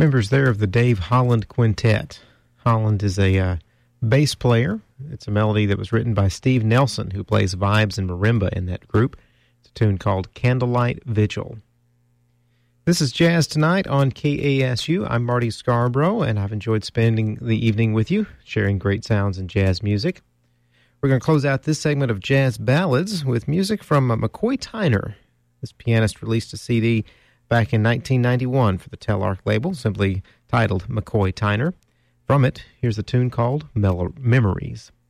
Members there of the Dave Holland Quintet. Holland is a bass player. It's a melody that was written by Steve Nelson, who plays vibes and marimba in that group. It's a tune called Candlelight Vigil. This is Jazz Tonight on KASU. I'm Marty Scarborough, and I've enjoyed spending the evening with you, sharing great sounds and jazz music. We're going to close out this segment of Jazz Ballads with music from McCoy Tyner. This pianist released a CD back in 1991 for the Telarc label, simply titled McCoy Tyner. From it, here's a tune called Memories.